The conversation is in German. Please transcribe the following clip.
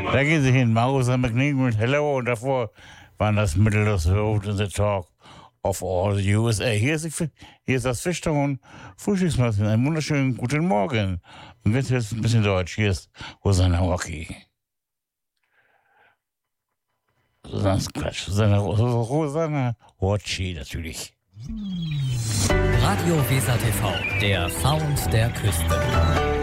Da gehen sie hin, Markus and McNeil mit Hello und davor waren das Middle of the Road and the Talk of all the USA. Hier ist das Fischton Frühstücksmassen. Einen wunderschönen guten Morgen. Und jetzt ein bisschen Deutsch. Hier ist Rosanna Rocky. Rosanna Rocky natürlich. Radio Weser TV, der Sound der Küste.